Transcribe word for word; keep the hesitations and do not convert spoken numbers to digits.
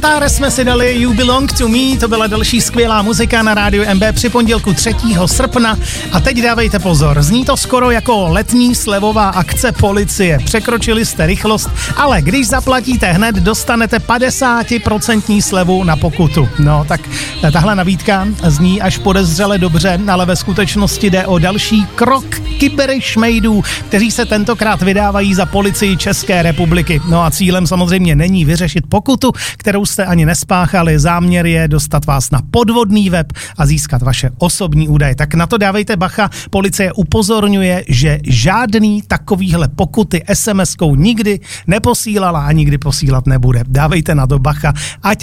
Táre jsme si dali You Belong to Me, to byla další skvělá muzika na rádiu M B při pondělku třetího srpna. A teď dávejte pozor, zní to skoro jako letní slevová akce policie. Překročili jste rychlost, ale když zaplatíte hned, dostanete padesát procent slevu na pokutu. No tak tahle nabídka zní až podezřele dobře, ale ve skutečnosti jde o další krok kyberšmejdů, kteří se tentokrát vydávají za policii České republiky. No a cílem samozřejmě není vyřešit pokutu, kterou jste ani nespáchali, záměr je dostat vás na podvodný web a získat vaše osobní údaje. Tak na to dávejte bacha, policie upozorňuje, že žádný takovýhle pokuty es em eskou nikdy neposílala a nikdy posílat nebude. Dávejte na to bacha, ať